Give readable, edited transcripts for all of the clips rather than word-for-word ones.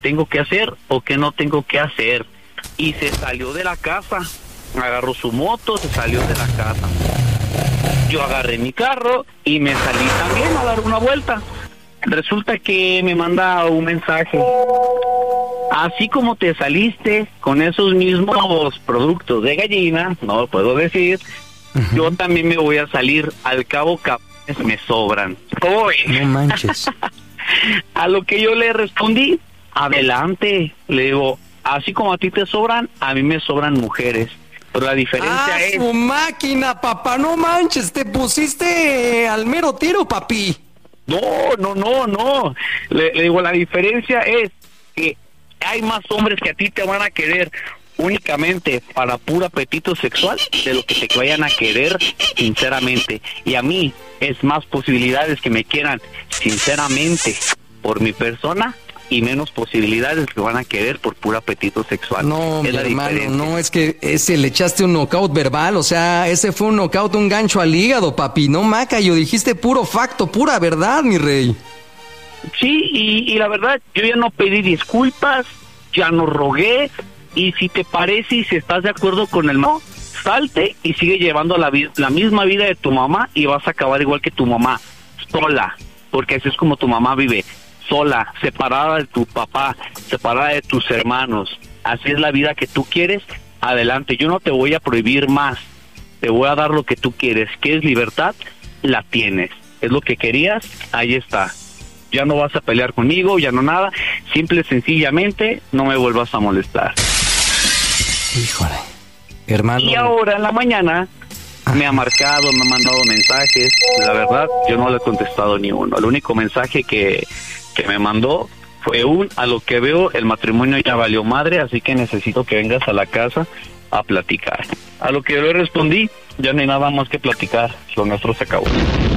tengo que hacer o qué no tengo que hacer. Y se salió de la casa, agarró su moto, se salió de la casa. Yo agarré mi carro y me salí también a dar una vuelta. Resulta que me manda un mensaje. Así como te saliste con esos mismos productos de gallina, no lo puedo decir, yo también me voy a salir, al cabo me sobran. ¡Uy! No manches. A lo que yo le respondí, adelante, le digo, así como a ti te sobran, a mí me sobran mujeres. Pero la diferencia es... ¡su máquina, papá! ¡No manches! ¡Te pusiste al mero tiro, papi! No. Le digo, la diferencia es que hay más hombres que a ti te van a querer únicamente para puro apetito sexual de lo que te vayan a querer sinceramente. Y a mí es más posibilidades que me quieran sinceramente por mi persona y menos posibilidades que van a querer por puro apetito sexual. No, es mi la hermano, diferencia. no, es que le echaste un knockout verbal, o sea, ese fue un knockout, un gancho al hígado, papi, no macayo, dijiste puro facto, pura verdad, mi rey. Sí, y la verdad, yo ya no pedí disculpas, ya no rogué, y si te parece y si estás de acuerdo con el no, salte y sigue llevando la misma vida de tu mamá y vas a acabar igual que tu mamá, sola, porque así es como tu mamá vive, sola, separada de tu papá, separada de tus hermanos. Así es la vida que tú quieres, adelante. Yo no te voy a prohibir más, te voy a dar lo que tú quieres, que es libertad, la tienes. Es lo que querías, ahí está. Ya no vas a pelear conmigo, ya no nada, simple y sencillamente no me vuelvas a molestar. Híjole, hermano. Y ahora en la mañana me ha marcado, me ha mandado mensajes, la verdad yo no le he contestado ni uno. El único mensaje que me mandó fue a lo que veo el matrimonio ya valió madre, así que necesito que vengas a la casa a platicar. A lo que yo le respondí, ya no hay nada más que platicar, lo nuestro se acabó.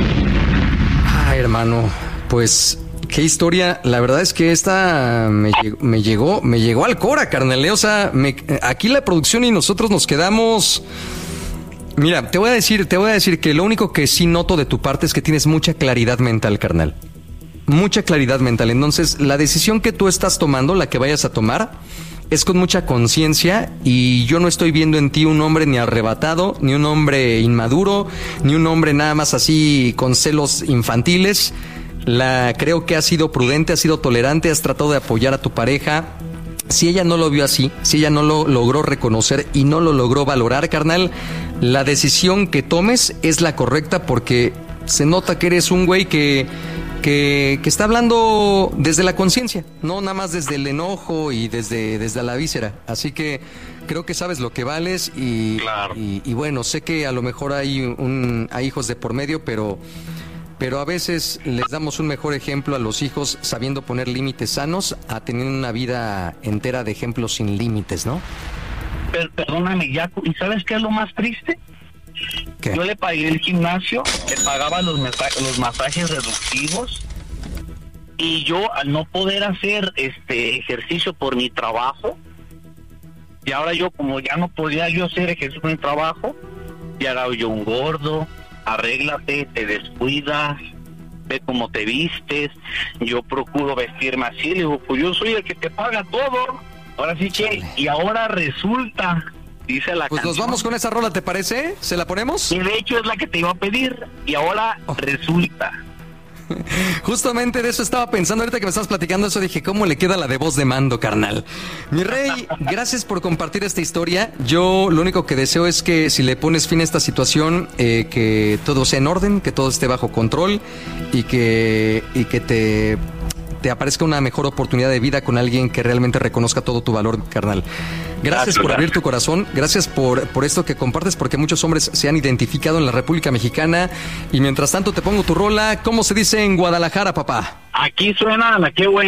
Ay, hermano, pues qué historia. La verdad es que esta me llegó al cora, carnal. O sea, aquí la producción y nosotros nos quedamos. Mira, te voy a decir que lo único que sí noto de tu parte es que tienes mucha claridad mental, carnal. Mucha claridad mental. Entonces, la decisión que tú estás tomando, la que vayas a tomar, es con mucha conciencia, y yo no estoy viendo en ti un hombre ni arrebatado, ni un hombre inmaduro, ni un hombre nada más así con celos infantiles. Creo que has sido prudente, has sido tolerante, has tratado de apoyar a tu pareja. Si ella no lo vio así, si ella no lo logró reconocer y no lo logró valorar, carnal, la decisión que tomes es la correcta, porque se nota que eres un güey que está hablando desde la conciencia, no nada más desde el enojo y desde la víscera. Así que creo que sabes lo que vales y, Claro. y bueno, sé que a lo mejor hay hijos de por medio, pero a veces les damos un mejor ejemplo a los hijos sabiendo poner límites sanos a tener una vida entera de ejemplos sin límites, ¿no? Perdóname, Yaco, ¿y sabes qué es lo más triste? ¿Qué? Yo le pagué el gimnasio, le pagaba los masajes reductivos, y yo al no poder hacer ejercicio por mi trabajo, y ahora yo como ya no podía yo hacer ejercicio por mi trabajo, ya era yo un gordo. Arréglate, te descuidas, ve cómo te vistes, yo procuro vestirme así, le digo, pues yo soy el que te paga todo, ahora sí que, y ahora resulta, dice la Pues canción. nos vamos con esa rola, ¿te parece? ¿Se la ponemos? Y de hecho es la que te iba a pedir, y ahora resulta. Justamente de eso estaba pensando ahorita que me estás platicando eso, dije, ¿cómo le queda la de voz de mando, carnal? Mi rey, gracias por compartir esta historia. Yo lo único que deseo es que si le pones fin a esta situación, que todo sea en orden, que todo esté bajo control y que te aparezca una mejor oportunidad de vida con alguien que realmente reconozca todo tu valor, carnal. Gracias por abrir tu corazón, gracias por esto que compartes, porque muchos hombres se han identificado en la República Mexicana. Y mientras tanto te pongo tu rola, ¿cómo se dice en Guadalajara, papá? Aquí suena la que buena.